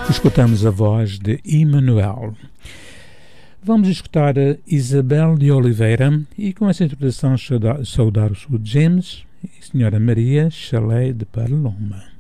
Escutamos a voz de Emmanuel. Vamos escutar a Isabel de Oliveira e com essa interpretação saudar o Sr. James e a Senhora Maria Chalé de Paloma.